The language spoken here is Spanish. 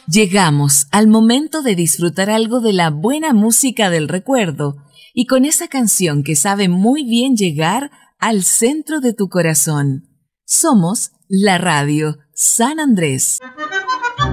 Llegamos al momento de disfrutar algo de la buena música del recuerdo y con esa canción que sabe muy bien llegar al centro de tu corazón. Somos la radio San Andrés.